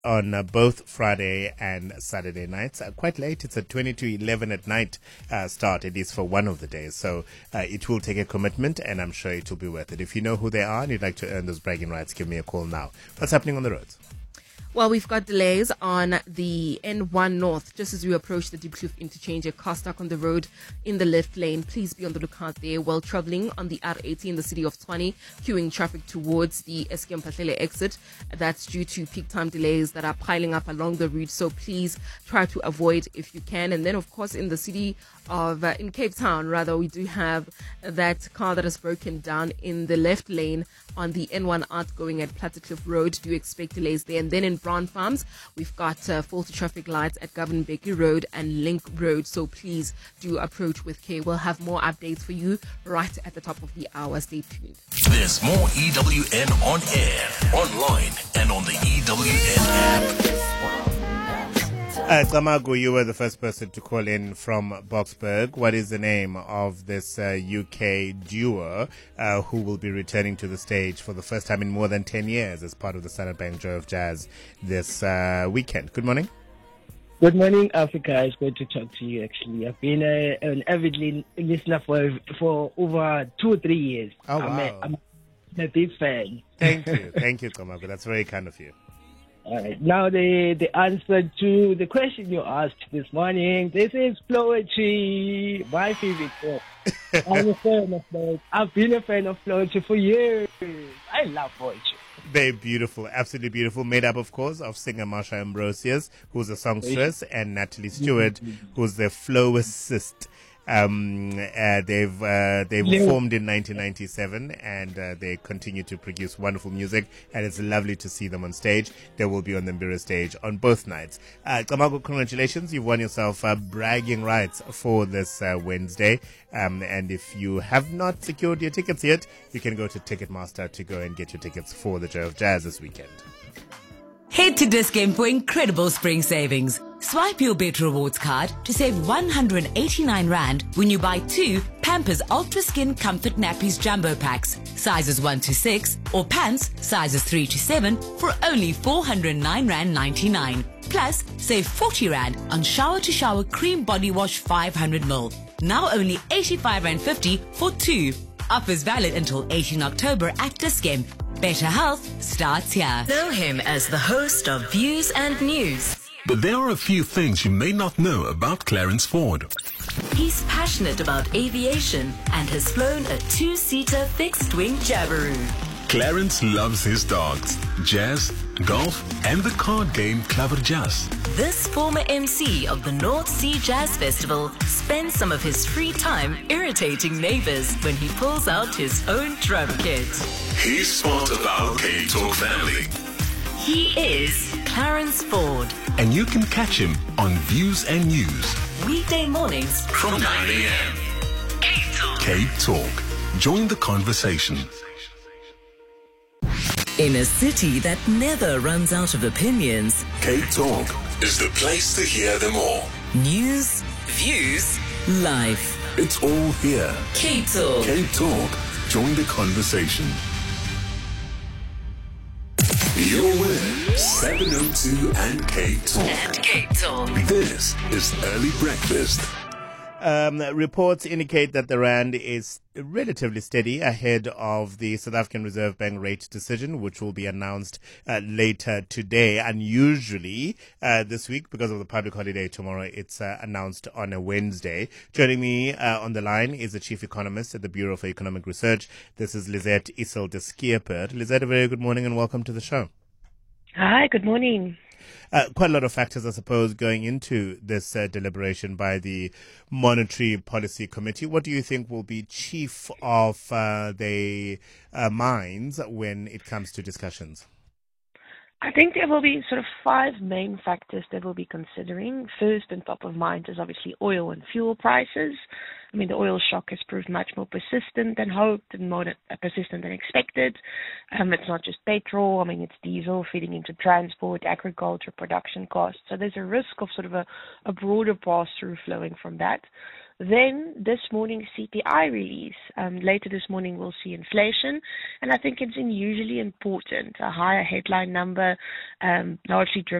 on both Friday and Saturday nights. Quite late. It's a 20 to 11 at night start. It is for one of the days. So it will take a commitment, and I'm sure it will be worth it. If you know who they are and you'd like to earn those bragging rights, give me a call now. What's happening on the roads? Well, we've got delays on the N1 North just as we approach the Diepkloof interchange. A car stuck on the road in the left lane. Please be on the lookout there. While traveling on the R80 in the city of Tshwane, queuing traffic towards the Eskom Patlele exit. That's due to peak time delays that are piling up along the route. So please try to avoid if you can. And then, of course, in the city of, in Cape Town, rather, we do have that car that has broken down in the left lane on the N1 outgoing at Plattekloof Road. Do expect delays there. And then in Brown Farms, we've got faulty traffic lights at Governor Becky Road and Link Road. So please do approach with care. We'll have more updates for you right at the top of the hour. Stay tuned. There's more EWN on air, online, and on the EWN app. Tsamagu, you were the first person to call in from Boksburg. What is the name of this UK duo who will be returning to the stage for the first time in more than 10 years as part of the Standard Bank Joy of Jazz this weekend? Good morning. Good morning, Africa. It's good to talk to you, actually. I've been an avid listener for over 2 or 3 years. Oh, wow. I'm a big fan. Thank you. Thank you, Tsamagu. That's very kind of you. All right. Now, the answer to the question you asked this morning, this is Floetry, my favorite book. I'm a fan of Floetry. I've been a fan of Floetry for years. I love Floetry. They're beautiful, absolutely beautiful. Made up, of course, of singer Marsha Ambrosius, who's a songstress, and Natalie Stewart, who's the flowicist. They've formed in 1997, and they continue to produce wonderful music, and it's lovely to see them on stage. They will be on the Mbira stage on both nights. Tsamagu, congratulations. You've won yourself bragging rights for this Wednesday. And if you have not secured your tickets yet, you can go to Ticketmaster to go and get your tickets for the Joy of Jazz this weekend. Head to Dis-Chem for incredible spring savings. Swipe your Bet Rewards card to save 189 Rand when you buy 2 Pampers Ultra Skin Comfort Nappies Jumbo Packs, sizes 1 to 6, or pants, sizes 3 to 7, for only 409 Rand 99. Plus, save 40 Rand on Shower to Shower Cream Body Wash 500 ml. Now only 85 Rand 50 for 2. Offers valid until 18 October at Dis-Chem. Better health starts here. Know him as the host of Views and News. But there are a few things you may not know about Clarence Ford. He's passionate about aviation and has flown a 2-seater fixed-wing Jabiru. Clarence loves his dogs, jazz, golf, and the card game Clever Jazz. This former MC of the North Sea Jazz Festival spends some of his free time irritating neighbors when he pulls out his own drum kit. He's part of our K-Talk family. He is Clarence Ford. And you can catch him on Views and News. Weekday mornings From 9 a.m. K-Talk. Join the conversation. in a city that never runs out of opinions. K-Talk is the place to hear them all. News, views, life. It's all here. K-Talk. K-Talk. Join the conversation. You're with 702 and K-Talk. And K-Talk. This is Early Breakfast. Reports indicate that the rand is relatively steady ahead of the South African Reserve Bank rate decision, which will be announced later today. Unusually, this week, because of the public holiday tomorrow, it's announced on a Wednesday. Joining me on the line is the chief economist at the Bureau for Economic Research. This is Lizette Isel-de-Skierpert. Lizette, a very good morning and welcome to the show. Hi, good morning. Quite a lot of factors, I suppose, going into this deliberation by the Monetary Policy Committee. What do you think will be chief of the minds when it comes to discussions? I think there will be sort of 5 main factors that we'll be considering. First and top of mind is obviously oil and fuel prices. I mean, the oil shock has proved much more persistent than hoped and more persistent than expected. It's not just petrol. I mean, it's diesel feeding into transport, agriculture, production costs. So there's a risk of sort of a broader pass-through flowing from that. Then this morning's CPI release. Later this morning we'll see inflation, and I think it's unusually important. A higher headline number, largely driven